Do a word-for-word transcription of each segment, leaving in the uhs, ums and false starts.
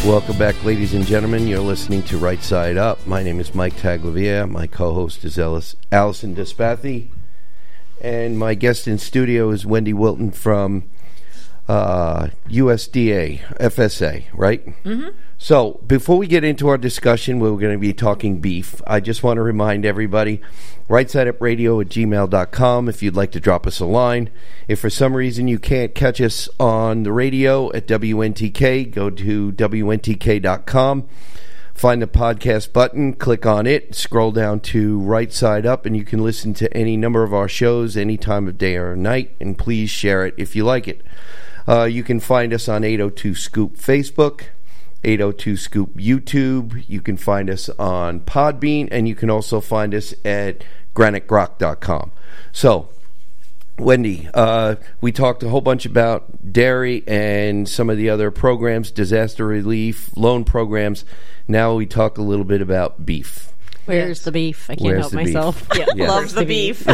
Welcome back, ladies and gentlemen. You're listening to Right Side Up. My name is Mike Taglavia. My co-host is Alice, Allison Despathy. And my guest in studio is Wendy Wilton from uh, U S D A, F S A, right? Mm-hmm. So before we get into our discussion, we're going to be talking beef. I just want to remind everybody, rightsideUpRadio at gmail dot com if you'd like to drop us a line. If for some reason you can't catch us on the radio at W N T K, go to W N T K dot com. Find the podcast button, click on it, scroll down to Right Side Up, and you can listen to any number of our shows any time of day or night, and please share it if you like it. Uh, you can find us on eight oh two Scoop Facebook, eight oh two Scoop YouTube. You can find us on Podbean, and you can also find us at granite grok dot com. So, Wendy, uh, we talked a whole bunch about dairy and some of the other programs, disaster relief, loan programs. Now we talk a little bit about beef. Where's the beef? I can't Where's help the myself. beef? Yeah, Yeah. love the beef.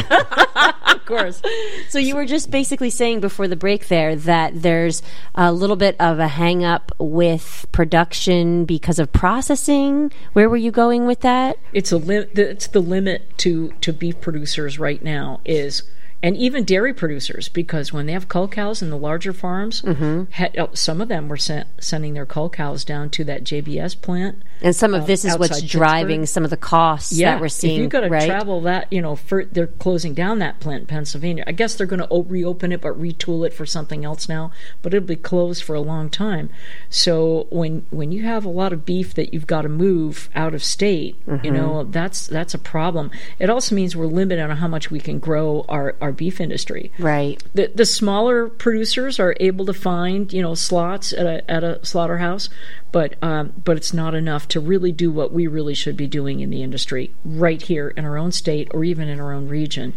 Of course. So you were just basically saying before the break there that there's a little bit of a hang up with production because of processing. Where were you going with that? It's a li- the, it's the limit to, to beef producers right now is, and even dairy producers, because when they have cull cows in the larger farms, Mm-hmm. had, oh, some of them were sent, sending their cull cows down to that J B S plant. And some of uh, this is what's outside driving Pittsburgh. some of the costs Yeah, that we're seeing, if you've got to right? travel that, you know, for, they're closing down that plant in Pennsylvania. I guess they're going to o- reopen it, but retool it for something else now. But it'll be closed for a long time. So when when you have a lot of beef that you've got to move out of state, Mm-hmm. you know, that's that's a problem. It also means we're limited on how much we can grow our, our beef industry. Right. The the smaller producers are able to find, you know, slots at a at a slaughterhouse, but um, but it's not enough to really do what we really should be doing in the industry right here in our own state or even in our own region.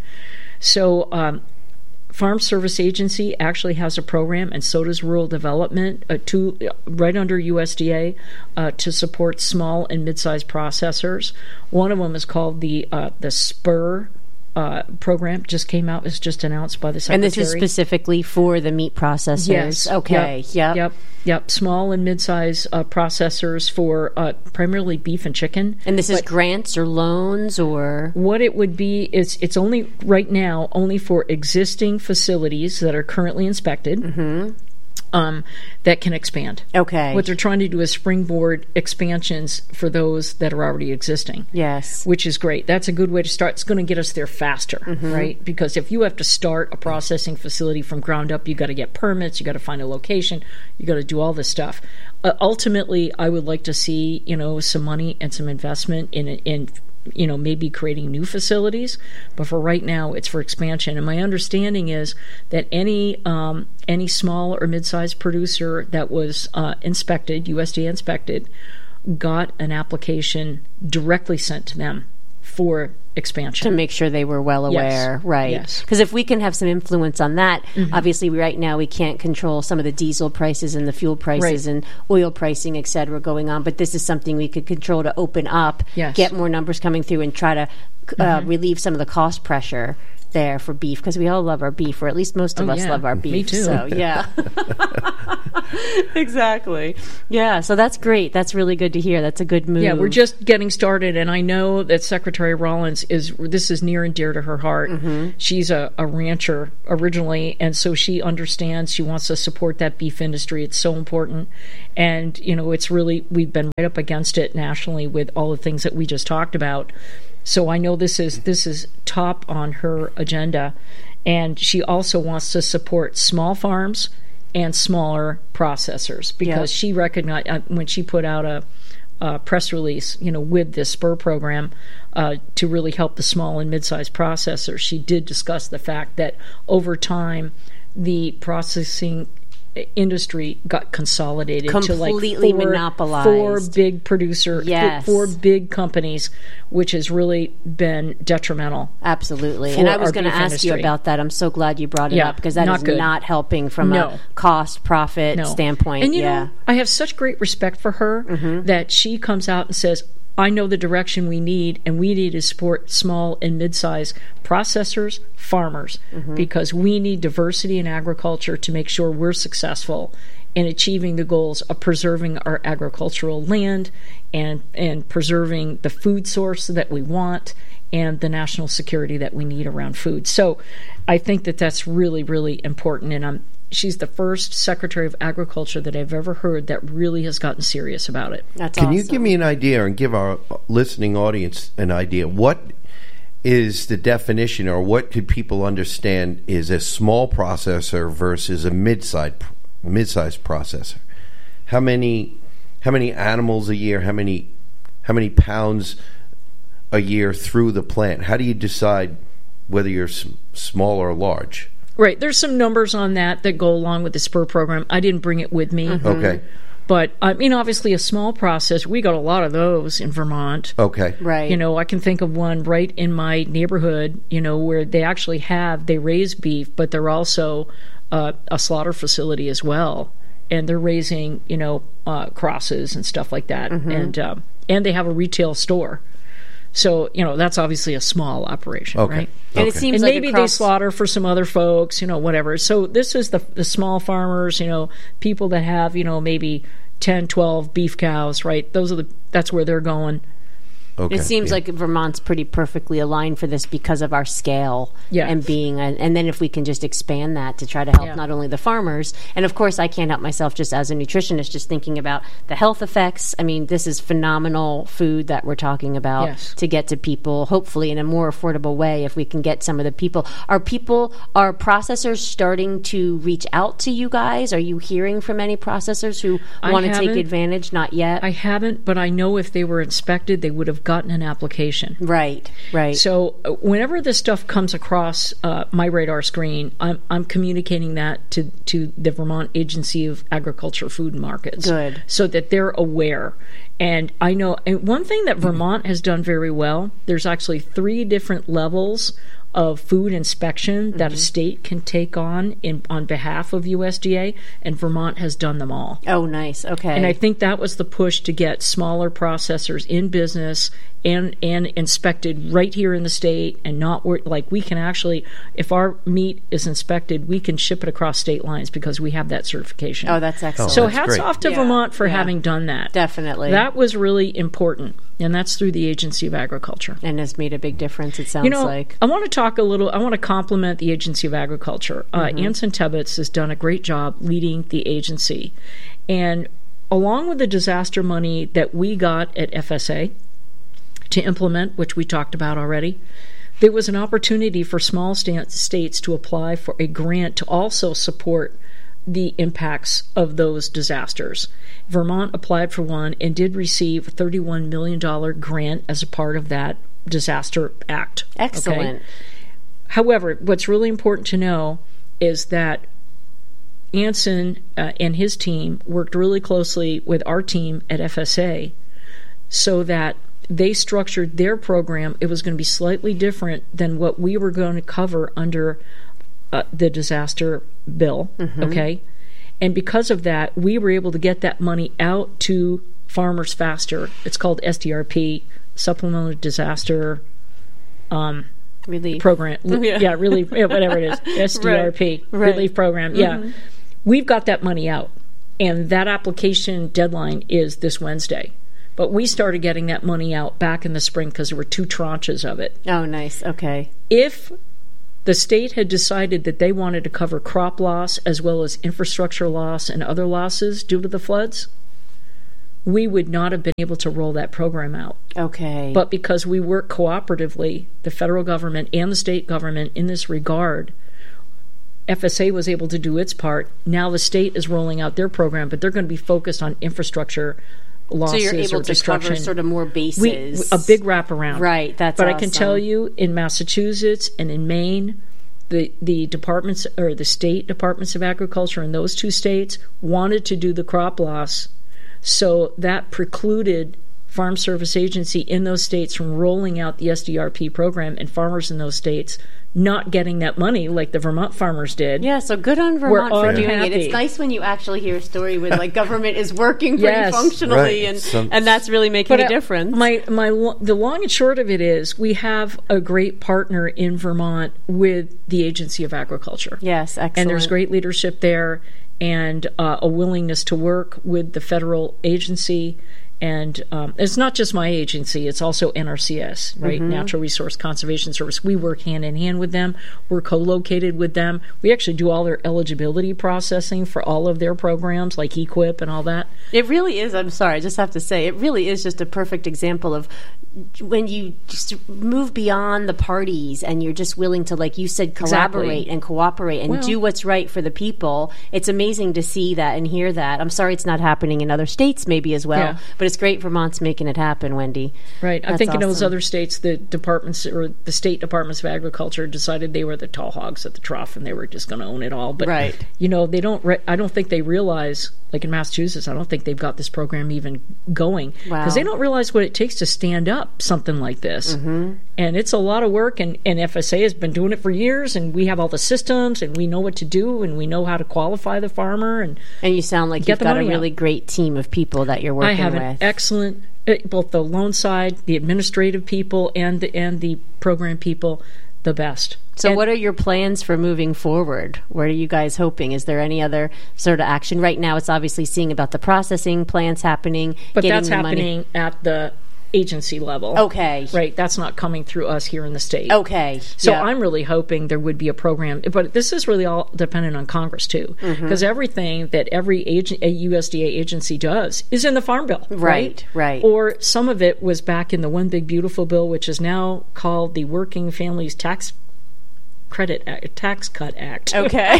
So um, Farm Service Agency actually has a program, and so does Rural Development, uh, to right under U S D A, uh, to support small and mid-sized processors. One of them is called the uh, the Spur Uh, program. Just came out, was just announced by the secretary. And this is specifically for the meat processors. Yes. Okay. Yep. Yep. Yep. Small and mid-size uh, processors for uh, primarily beef and chicken. And this is But grants or loans or? what it would be is it's only right now only for existing facilities that are currently inspected. Mm-hmm. Um, that can expand. Okay. What they're trying to do is springboard expansions for those that are already existing. Yes. Which is great. That's a good way to start. It's going to get us there faster, Mm-hmm. right? Because if you have to start a processing facility from ground up, you got to get permits, you got to find a location, you got to do all this stuff. Uh, ultimately, I would like to see, you know, some money and some investment in in you know, maybe creating new facilities, but for right now, it's for expansion. And my understanding is that any um, any small or mid-sized producer that was uh, inspected, U S D A inspected, got an application directly sent to them for expansion. To make sure they were well aware, Yes. right? Yes. Because if we can have some influence on that, Mm-hmm. obviously right now we can't control some of the diesel prices and the fuel prices Right. and oil pricing, et cetera, going on. But this is something we could control to open up, Yes. get more numbers coming through, and try to uh, Mm-hmm. relieve some of the cost pressure there for beef, because we all love our beef, or at least most of Oh, us yeah. love our beef. Me too. So yeah, exactly. Yeah, so that's great. That's really good to hear. That's a good move. Yeah, we're just getting started, and I know that Secretary Rollins is, this is near and dear to her heart. Mm-hmm. She's a, a rancher originally, and so she understands, she wants to support that beef industry. It's so important. And, you know, it's really, we've been right up against it nationally with all the things that we just talked about. So I know this is this is top on her agenda, and she also wants to support small farms and smaller processors, because Yep. she recognized uh, when she put out a, a press release, you know, with this Spur program uh, to really help the small and mid-sized processors. She did discuss the fact that over time, the processing industry got consolidated Completely to like four, monopolized. four big producer, Yes. four big companies, which has really been detrimental. Absolutely. for And I was our going to beef ask you industry. about that. I'm so glad you brought it Yeah, up, because that not is good. not helping from No. a cost profit No. standpoint. And you yeah. know, I have such great respect for her Mm-hmm. that she comes out and says, I know the direction we need, and we need to support small and mid-sized processors, farmers, Mm-hmm. because we need diversity in agriculture to make sure we're successful in achieving the goals of preserving our agricultural land and and preserving the food source that we want and the national security that we need around food. So I think that that's really, really important. And I'm, she's the first Secretary of Agriculture that I've ever heard that really has gotten serious about it. That's Can awesome. you give me an idea and give our listening audience an idea? What is the definition, or what could people understand is a small processor versus a mid-sized mid-sized processor? How many how many animals a year? How many how many pounds a year through the plant? How do you decide whether you're s- small or large? Right. There's some numbers on that that go along with the SPUR program. I didn't bring it with me. Mm-hmm. Okay. But, I mean, obviously a small process, we got a lot of those in Vermont. Okay. Right. You know, I can think of one right in my neighborhood, you know, where they actually have, they raise beef, but they're also uh, a slaughter facility as well. And they're raising, you know, uh, crosses and stuff like that. Mm-hmm. And um, and they have a retail store. So, you know, that's obviously a small operation, Okay. right? And Okay. it seems And like maybe across, they slaughter for some other folks, you know, whatever. So this is the the small farmers, you know, people that have, you know, maybe ten, twelve beef cows, right? Those are the that's where they're going. Okay. It seems Yeah. like Vermont's pretty perfectly aligned for this because of our scale Yeah. and being, a, and then if we can just expand that to try to help Yeah. not only the farmers, and of course I can't help myself just as a nutritionist, just thinking about the health effects. I mean, this is phenomenal food that we're talking about Yes. to get to people, hopefully in a more affordable way. If we can get some of the people, are people, are processors starting to reach out to you guys? Are you hearing from any processors who I want to take haven't. advantage? Not yet. I haven't, but I know if they were inspected, they would have gotten an application. right, right. So uh, whenever this stuff comes across uh, my radar screen, I'm I'm communicating that to to the Vermont Agency of Agriculture, Food and Markets. Good. So that they're aware. And I know, and one thing that Vermont has done very well, there's actually three different levels of food inspection that a state can take on in on behalf of U S D A, and Vermont has done them all. Oh, nice. Okay. And I think that was the push to get smaller processors in business and and inspected right here in the state, and not wor- like we can actually, if our meat is inspected, we can ship it across state lines because we have that certification. Oh, that's excellent. so that's hats great. off to Yeah, Vermont for yeah. having done that. Definitely. That was really important, and that's through the Agency of Agriculture. and has made a big difference, it sounds You know, like. I want to talk a little, I want to compliment the Agency of Agriculture. Uh, Mm-hmm. Anson Tebbets has done a great job leading the agency. And along with the disaster money that we got at F S A to implement, which we talked about already, there was an opportunity for small sta- states to apply for a grant to also support the impacts of those disasters. Vermont applied for one and did receive a thirty-one million dollars grant as a part of that disaster act. okay? Excellent. However, what's really important to know is that Anson uh, and his team worked really closely with our team at F S A so that they structured their program. It was going to be slightly different than what we were going to cover under uh, the disaster bill, okay? And because of that, we were able to get that money out to farmers faster. It's called S D R P, Supplemental Disaster Relief. Program. Yeah. Yeah, relief, yeah, whatever it is, S D R P, Right. relief program. Yeah. We've got that money out, and that application deadline is this Wednesday. But we started getting that money out back in the spring because there were two tranches of it. Oh, nice. Okay. If the state had decided that they wanted to cover crop loss as well as infrastructure loss and other losses due to the floods, we would not have been able to roll that program out. Okay. But because we work cooperatively, the federal government and the state government in this regard, F S A was able to do its part. Now the state is rolling out their program, but they're going to be focused on infrastructure losses so you're able or to destruction. cover sort of more bases. We, a big wraparound. Right, that's But I can awesome. tell you, in Massachusetts and in Maine, the the departments or the state departments of agriculture in those two states wanted to do the crop loss, so that precluded Farm Service Agency in those states from rolling out the S D R P program, and farmers in those states not getting that money like the Vermont farmers did. Yeah, so good on Vermont for doing unhappy. it. It's nice when you actually hear a story with like government is working pretty Yes. functionally, Right. and Some- and that's really making But a uh, difference. My my lo- the long and short of it is we have a great partner in Vermont with the Agency of Agriculture. yes, excellent. And there's great leadership there, and uh, a willingness to work with the federal agency. And um, it's not just my agency, it's also N R C S, right? Mm-hmm. Natural Resource Conservation Service. We work hand in hand with them. We're co-located with them. We actually do all their eligibility processing for all of their programs, like E Q I P and all that. It really is, I'm sorry, I just have to say, it really is just a perfect example of when you just move beyond the parties and you're just willing to, like you said, collaborate exactly. and cooperate and well, do what's right for the people. It's amazing to see that and hear that. I'm sorry it's not happening in other states maybe as well, yeah. but it's great Vermont's making it happen, Wendy. Right. That's I think awesome. in those other states, the departments or the state departments of agriculture decided they were the tall hogs at the trough and they were just going to own it all. But, right. you know, they don't, re- I don't think they realize, like in Massachusetts, I don't think they've got this program even going. Because Wow. they don't realize what it takes to stand up something like this. Mm-hmm. And it's a lot of work, and, and F S A has been doing it for years, and we have all the systems, and we know what to do, and we know how to qualify the farmer. And, and you sound like get you've the got a money really out. great team of people that you're working I have with. an excellent, uh, both the loan side, the administrative people, and the, and the program people, the best. So and, what are your plans for moving forward? What are you guys hoping? Is there any other sort of action? Right now it's obviously seeing about the processing plants happening. But getting that's the happening money. at the agency level. Okay. Right, that's not coming through us here in the state. Okay. So yeah. I'm really hoping there would be a program, but this is really all dependent on Congress too, because mm-hmm. everything that every agent, a U S D A agency does is in the Farm Bill, right? Right, right. Or some of it was back in the One Big Beautiful Bill, which is now called the Working Families Tax Credit Act, Tax Cut Act. Okay.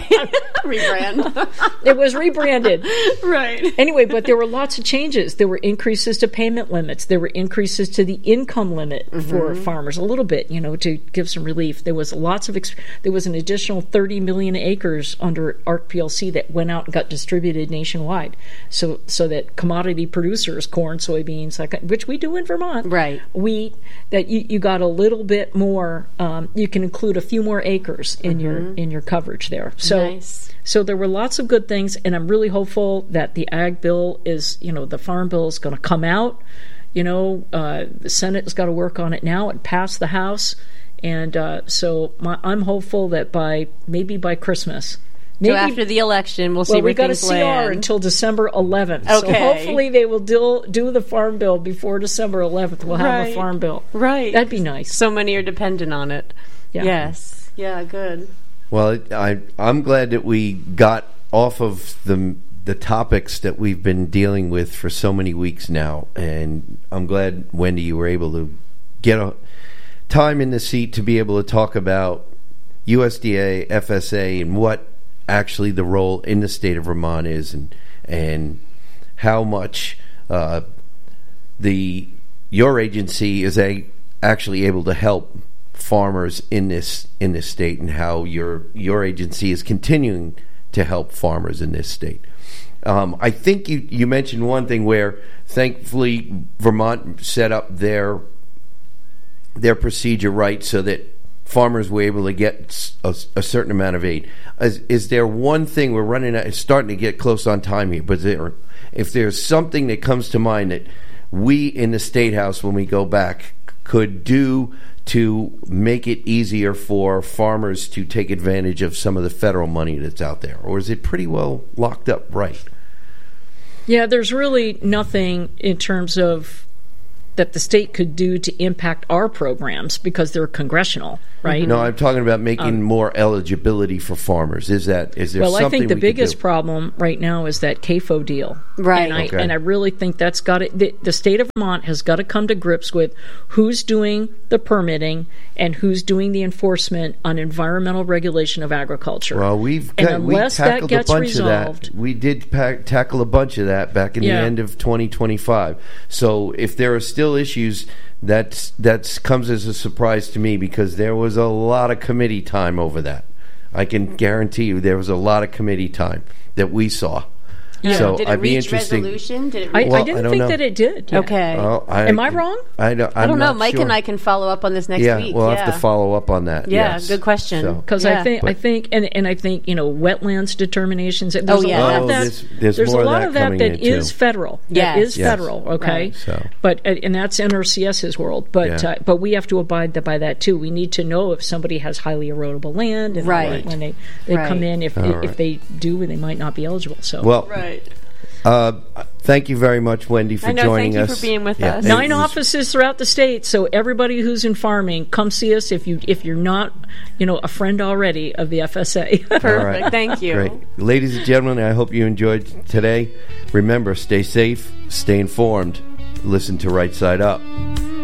Rebrand. It was rebranded. Right. Anyway, but there were lots of changes. There were increases to payment limits. There were increases to the income limit mm-hmm. for farmers, a little bit, you know, to give some relief. There was lots of, ex- there was an additional thirty million acres under A R C P L C that went out and got distributed nationwide. So, so that commodity producers, corn, soybeans, like, which we do in Vermont, right. wheat, that you, you got a little bit more, um, you can include a few more acres in mm-hmm. your in your coverage there. So nice. So there were lots of good things, and I'm really hopeful that the ag bill is, you know, the farm bill is going to come out. You know, uh, the Senate has got to work on it now and pass the House, and uh, so my, I'm hopeful that by maybe by Christmas. Maybe, so after the election, we'll, well, see where we got a things C R land. until December eleventh. Okay. So hopefully they will do, do the farm bill before December eleventh. We'll have right. a farm bill. Right. That'd be nice. So many are dependent on it. Yeah. Yes. Yeah, good. Well, I, I'm glad that we got off of the the topics that we've been dealing with for so many weeks now, and I'm glad, Wendy, you were able to get a time in the seat to be able to talk about U S D A, F S A, and what actually the role in the state of Vermont is, and and how much uh, the your agency is a, actually able to help farmers in this in this state, and how your your agency is continuing to help farmers in this state. Um, I think you, you mentioned one thing where, thankfully, Vermont set up their their procedure right so that farmers were able to get a, a certain amount of aid. Is, is there one thing we're running at? It's starting to get close on time here, but there, if there's something that comes to mind that we in the State House, when we go back, could do to make it easier for farmers to take advantage of some of the federal money that's out there? Or is it pretty well locked up right? Yeah, there's really nothing in terms of that the state could do to impact our programs because they're congressional, right? No, I'm talking about making um, more eligibility for farmers. Is that is there well, something I think the we biggest could do? problem right now is that C A F O deal. Right. And I, okay. and I really think that's got to, the, the state of Vermont has got to come to grips with who's doing the permitting and who's doing the enforcement on environmental regulation of agriculture. Well, we've and got, we unless tackled that gets a bunch resolved, of that. We did pack, tackle a bunch of that back in yeah. the end of twenty twenty-five. So if there are still issues, that's that's comes as a surprise to me, because there was a lot of committee time over that. I can guarantee you there was a lot of committee time that we saw. Yeah. So Did it I'd be reach interesting. resolution? Did it I, reach? Well, I didn't I don't think know. that it did. yet. Okay. Well, I, Am I wrong? I don't, I'm I don't know. not Mike sure. and I can follow up on this next yeah, week. we'll yeah. have to follow up on that. Yeah, yes. good question. So- Because Yeah. I think, I But- think, and, and I think, you know, wetlands determinations. There's Oh, a yeah, lot that's- of that. Oh, there's- there's more a of lot that of that coming that in, is too. federal. Yes. That is Yes. federal. Okay. Right. So- But uh, and that's N R C S's world. But Yeah. uh, but we have to abide by that too. We need to know if somebody has highly erodible land, and Right. when they they Right. come in, if All if right. they do, they might not be eligible. So Well, Right. uh, thank you very much, Wendy, for I know, joining thank you us. for being with Yeah, us. it nine was- offices throughout the state. So everybody who's in farming, come see us if you if you're not, you know, a friend already of the F S A. Perfect. All right. Thank you. Great. Ladies and gentlemen, I hope you enjoyed today. Remember, stay safe, stay informed, listen to Right Side Up.